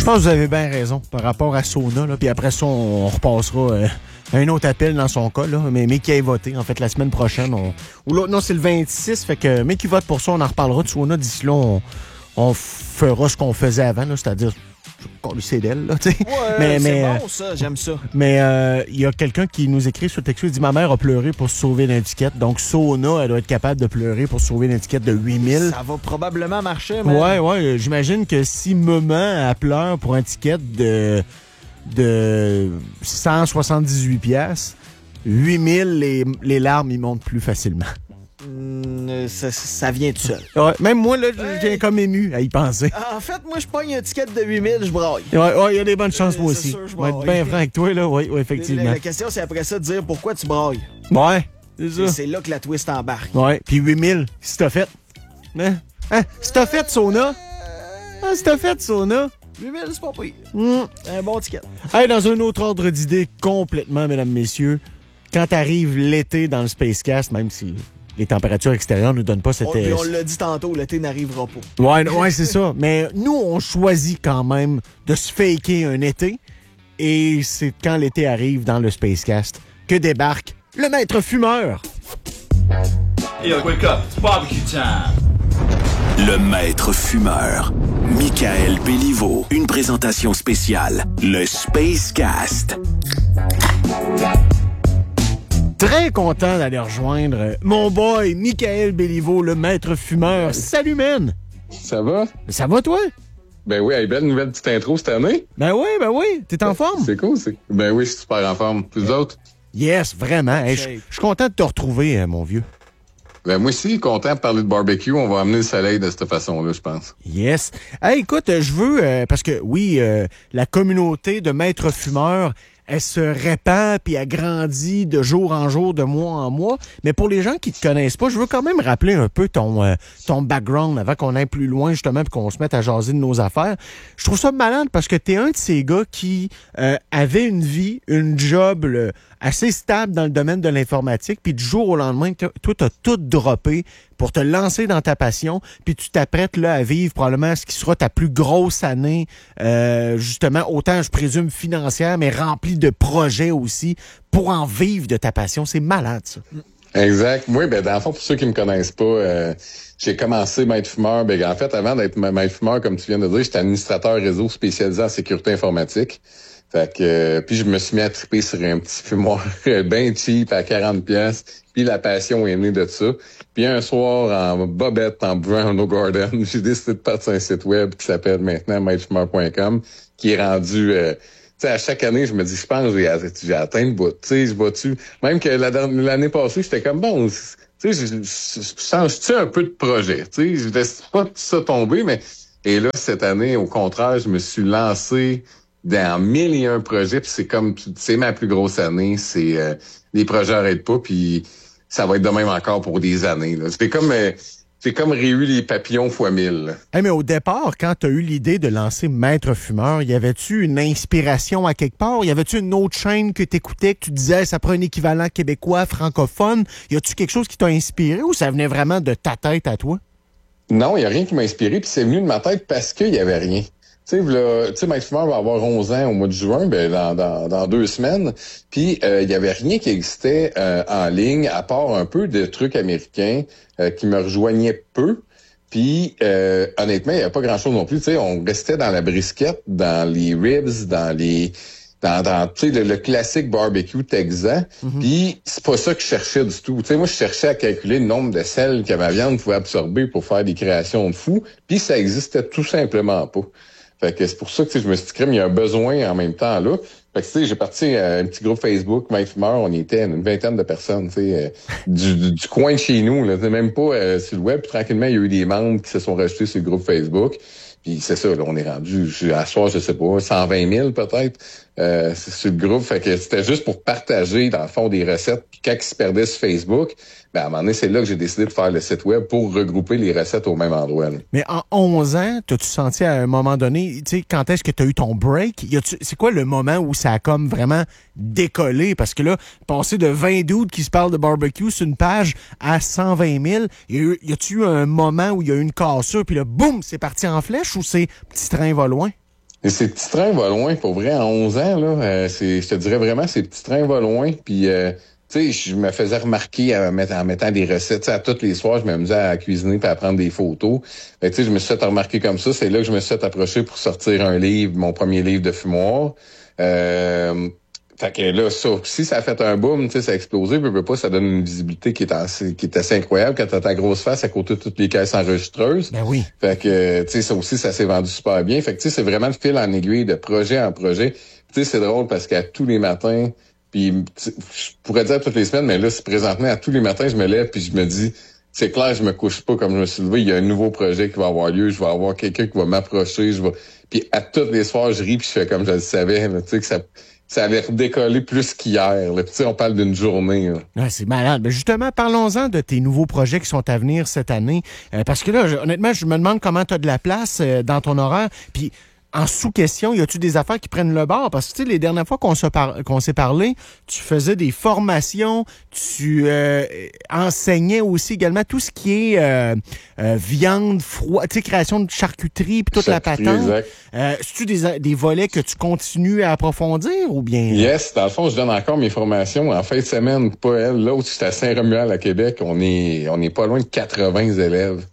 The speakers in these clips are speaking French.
Je pense que vous avez bien raison par rapport à Sona. Là, puis après ça, on repassera un autre appel dans son cas. Là, mais qui a voté, en fait, la semaine prochaine. Non, c'est le 26. Fait que, mais qui vote pour ça, on en reparlera de Sona. D'ici là, on fera ce qu'on faisait avant, là, c'est-à-dire qu'on lui cède d'elle. Là, ouais, c'est bon, ça. J'aime ça. Mais il y a quelqu'un qui nous écrit sur le texto, il dit « Ma mère a pleuré pour se sauver d'une étiquette. » Donc, Sona, elle doit être capable de pleurer pour se sauver d'une étiquette de 8000. Ça va probablement marcher, mais... Ouais. J'imagine que si maman, elle pleure pour une étiquette de 178 piastres, 8000, les larmes, ils montent plus facilement. Ça vient tout seul. Ouais, même moi, là, je viens comme ému à y penser. En fait, moi, je pogne une étiquette de 8000, je braille. Ouais, il y a des bonnes chances, moi aussi. Sûr, je vais être bien franc avec toi, là. Oui, effectivement. La question, c'est après ça de dire pourquoi tu brailles. Ouais, c'est ça. C'est là que la twist embarque. Ouais, puis 8000, si t'as fait. Hein? Si t'as fait, Sona? Si t'as fait, Sona? 8000, c'est pas pire. C'est un bon ticket. Hey, dans un autre ordre d'idée complètement, mesdames, messieurs, quand arrive l'été dans le Spacecast, même si les températures extérieures nous donnent pas cette... On l'a dit tantôt, l'été n'arrivera pas. Ouais, c'est ça. Mais nous, on choisit quand même de se faker un été. Et c'est quand l'été arrive dans le Spacecast que débarque le maître fumeur. Hey, wake up, it's barbecue time. Le maître fumeur, Michael Béliveau. Une présentation spéciale, le Spacecast. Très content d'aller rejoindre mon boy, Michael Béliveau, le maître fumeur. Salut, man! Ça va? Ça va, toi? Ben oui, belle nouvelle petite intro cette année. Ben oui. T'es en forme? C'est cool, Ben oui, je suis super en forme. Vous autres? Yes, vraiment. Hey, je suis content de te retrouver, mon vieux. Ben moi aussi, content de parler de barbecue. On va amener le soleil de cette façon-là, je pense. Yes. Hey, écoute, je veux... parce que, oui, la communauté de maîtres fumeurs... Elle se répand puis elle grandit de jour en jour, de mois en mois. Mais pour les gens qui te connaissent pas, je veux quand même rappeler un peu ton background avant qu'on aille plus loin, justement, puis qu'on se mette à jaser de nos affaires. Je trouve ça malade parce que t'es un de ces gars qui avait une vie, une job assez stable dans le domaine de l'informatique, puis du jour au lendemain, toi, t'as tout droppé pour te lancer dans ta passion, puis tu t'apprêtes là à vivre probablement ce qui sera ta plus grosse année, justement, autant, je présume, financière, mais remplie de projets aussi, pour en vivre de ta passion. C'est malade, ça. Exact. Moi, dans le fond, pour ceux qui me connaissent pas, j'ai commencé maître fumeur. En fait, avant d'être maître fumeur, comme tu viens de dire, j'étais administrateur réseau spécialisé en sécurité informatique. Fait que puis je me suis mis à triper sur un petit fumoir bien cheap à 40 pièces. Puis la passion est née de ça. Puis un soir, en bobette, en buvant un No Garden, j'ai décidé de partir un site web qui s'appelle maintenant maîtrefumeur.com, qui est rendu... tu sais, à chaque année, je me dis, je pense que j'ai atteint le bout. Tu sais, je vois-tu... Même que l'année passée, j'étais comme, bon, tu sais, je change-tu un peu de projet? Tu sais, je laisse pas tout ça tomber, mais... Et là, cette année, au contraire, je me suis lancé dans 1001 projets, puis c'est ma plus grosse année, les projets arrêtent pas, puis ça va être de même encore pour des années. Là. C'est comme réu les papillons fois 1000. Hey, mais au départ, quand tu as eu l'idée de lancer Maître Fumeur, y avait-tu une inspiration à quelque part? Y avait-tu une autre chaîne que t'écoutais, que tu disais, ça prend un équivalent québécois, francophone? Y a-tu quelque chose qui t'a inspiré ou ça venait vraiment de ta tête à toi? Non, il y a rien qui m'a inspiré, puis c'est venu de ma tête parce qu'il y avait rien. Tu sais, Maître Fumeur va avoir 11 ans au mois de juin, dans 2 semaines. Puis, il y avait rien qui existait en ligne, à part un peu de trucs américains qui me rejoignaient peu. Puis, honnêtement, il n'y avait pas grand-chose non plus. Tu sais, on restait dans la brisquette, dans les ribs, dans tu sais, le classique barbecue texan. Puis, c'est pas ça que je cherchais du tout. Tu sais, moi, je cherchais à calculer le nombre de sel que ma viande pouvait absorber pour faire des créations de fous. Puis, ça existait tout simplement pas. Fait que c'est pour ça que je me suis dit, il y a un besoin en même temps là. Fait que j'ai parti un petit groupe Facebook, Maître Fumeur, on était une vingtaine de personnes, du coin de chez nous, là, même pas sur le web. Puis tranquillement, il y a eu des membres qui se sont rajoutés sur le groupe Facebook. Puis c'est ça, là, on est rendu, à soir, je sais pas, 120 000 peut-être sur le groupe. Fait que c'était juste pour partager, dans le fond, des recettes. Puis quand ils se perdaient sur Facebook, à un moment donné, c'est là que j'ai décidé de faire le site web pour regrouper les recettes au même endroit. Là. Mais en 11 ans, t'as-tu senti à un moment donné, tu sais, quand est-ce que t'as eu ton break? C'est quoi le moment où ça a comme vraiment décollé? Parce que là, passer de 20 dudes qui se parlent de barbecue sur une page à 120 000, y a-tu eu un moment où il y a eu une cassure, puis là, boum, c'est parti en flèche ou c'est petit train va loin? Et ces petits trains vont loin, pour vrai, en 11 ans, là, je te dirais vraiment, ces petits trains vont loin. Puis, tu sais, je me faisais remarquer en mettant des recettes. T'sais, à tous les soirs, je m'amusais à cuisiner puis à prendre des photos. Fait que, tu sais, je me suis fait remarquer comme ça. C'est là que je me suis fait approcher pour sortir un livre, mon premier livre de fumoir. Fait que là, ça aussi, ça a fait un boom, tu sais, ça a explosé. Peu pas, ça donne une visibilité qui est assez incroyable quand t'as ta grosse face à côté de toutes les caisses enregistreuses. Ben oui. Fait que, tu sais, ça aussi, ça s'est vendu super bien. Fait que, tu sais, c'est vraiment de fil en aiguille, de projet en projet. Tu sais, c'est drôle parce qu'à tous les matins, puis je pourrais dire toutes les semaines, mais là, c'est présentement, à tous les matins, je me lève puis je me dis, c'est clair, je me couche pas comme je me suis levé. Il y a un nouveau projet qui va avoir lieu. Je vais avoir quelqu'un qui va m'approcher. Puis à tous les soirs, je ris puis je fais comme je le savais, tu sais, que ça avait redécollé plus qu'hier. Tu sais, on parle d'une journée. Là. Ouais, c'est malade. Ben justement, parlons-en de tes nouveaux projets qui sont à venir cette année. Parce que là, honnêtement, je me demande comment tu as de la place dans ton horaire. Puis, en sous-question, y a-tu des affaires qui prennent le bord? Parce que, tu sais, les dernières fois qu'on s'est parlé, tu faisais des formations, tu enseignais aussi également tout ce qui est viande, froid, tu sais, création de charcuterie, puis toute la patente. Exact. C'est-tu des volets que tu continues à approfondir ou bien? Yes, dans le fond, je donne encore mes formations. En fin de semaine, pas elle. L'autre, c'est à Saint-Romuald, à Québec. On est pas loin de 80 élèves.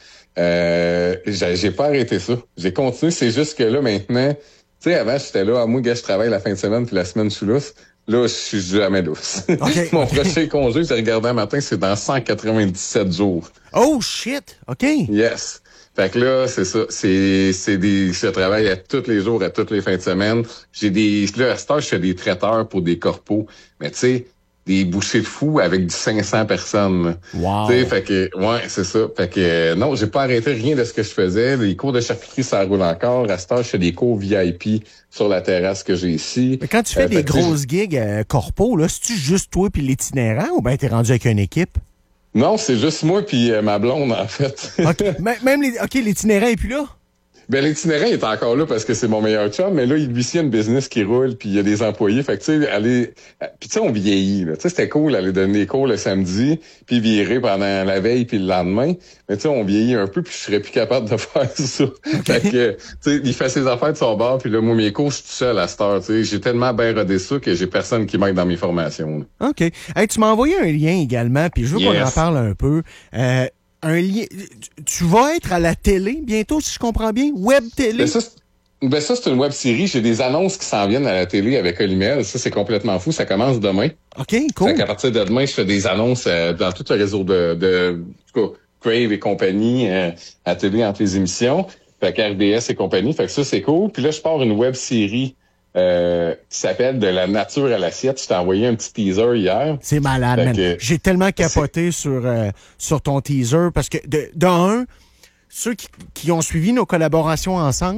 J'ai pas arrêté ça. J'ai continué. C'est juste que là, maintenant, tu sais, avant, j'étais là, moi, gars, je travaille la fin de semaine, puis la semaine, je suis lousse. Là, je suis jamais lousse. Okay, Mon prochain congé, j'ai regardé un matin, c'est dans 197 jours. Oh, shit! OK. Yes. Fait que là, c'est ça. Je travaille à tous les jours, à toutes les fins de semaine. Là, à cette heure, je fais des traiteurs pour des corpos. Mais tu sais, des bouchées de fous avec du 500 personnes. Là. Wow. Tu sais, fait que, ouais, c'est ça. Fait que, non, j'ai pas arrêté rien de ce que je faisais. Les cours de charcuterie, ça roule encore. À cette heure, je fais des cours VIP sur la terrasse que j'ai ici. Mais quand tu fais des grosses gigs corpo, là, c'est-tu juste toi puis l'itinérant ou bien t'es rendu avec une équipe? Non, c'est juste moi puis ma blonde, en fait. Okay. Même l'itinérant est plus là? Ben, l'itinérant est encore là parce que c'est mon meilleur chum, mais là, il lui, il y a une business qui roule, puis il y a des employés. Fait que, tu sais, puis tu sais, on vieillit, là. Tu sais, c'était cool aller donner des cours le samedi, puis virer pendant la veille puis le lendemain. Mais tu sais, on vieillit un peu, puis je serais plus capable de faire ça. Fait que, tu sais, il fait ses affaires de son bord, puis là, moi, mes cours, je suis tout seul à cette heure, tu sais. J'ai tellement bien rodé ça que j'ai personne qui m'aide dans mes formations, là. OK. Hey, tu m'as envoyé un lien également, puis je veux qu'on en parle un peu. Un lien. Tu vas être à la télé bientôt, si je comprends bien? Web télé? Ben ça, c'est une web série. J'ai des annonces qui s'en viennent à la télé avec Olimel. Ça, c'est complètement fou. Ça commence demain. OK, cool. Fait qu'à partir de demain, je fais des annonces dans tout le réseau de Crave et compagnie à télé entre les émissions. Fait qu'RDS et compagnie. Fait que ça, c'est cool. Puis là, je pars une web série qui s'appelle De la nature à l'assiette. Je t'ai envoyé un petit teaser hier. C'est malade, man. J'ai tellement capoté sur ton teaser parce que, d'un, ceux qui ont suivi nos collaborations ensemble,